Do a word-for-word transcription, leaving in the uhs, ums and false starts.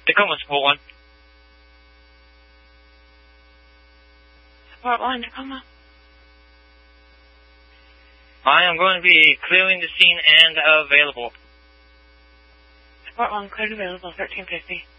Tacoma, Support one. Support one, Tacoma. I am going to be clearing the scene and available. Support one, cleared available, thirteen fifty.